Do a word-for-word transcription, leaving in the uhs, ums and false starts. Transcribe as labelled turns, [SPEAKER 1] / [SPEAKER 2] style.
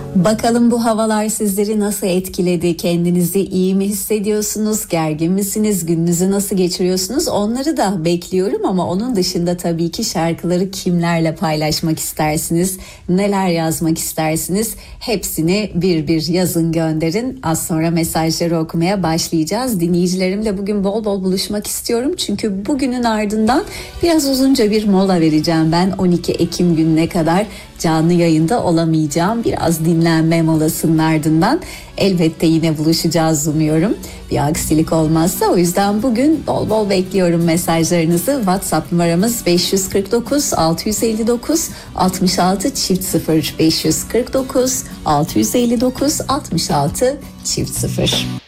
[SPEAKER 1] Bakalım bu havalar sizleri nasıl etkiledi? Kendinizi iyi mi hissediyorsunuz? Gergin misiniz? Gününüzü nasıl geçiriyorsunuz? Onları da bekliyorum ama onun dışında tabii ki şarkıları kimlerle paylaşmak istersiniz? Neler yazmak istersiniz? Hepsini bir bir yazın, gönderin. Az sonra mesajları okumaya başlayacağız. Dinleyicilerimle bugün bol bol buluşmak istiyorum. Çünkü bugünün ardından biraz uzunca bir mola vereceğim ben. on iki Ekim gününe kadar canlı yayında olamayacağım. Biraz dinlenme molasının ardından elbette yine buluşacağız umuyorum. Bir aksilik olmazsa, o yüzden bugün bol bol bekliyorum mesajlarınızı. WhatsApp numaramız beş yüz kırk dokuz altı yüz elli dokuz altmış altı çift sıfır, beş yüz kırk dokuz altı yüz elli dokuz altmış altı çift sıfır.